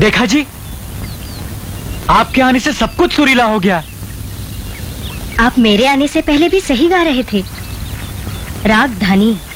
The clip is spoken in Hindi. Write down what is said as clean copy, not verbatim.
देखा जी, आपके आने से सब कुछ सुरीला हो गया। आप मेरे आने से पहले भी सही गा रहे थे। राग धानी।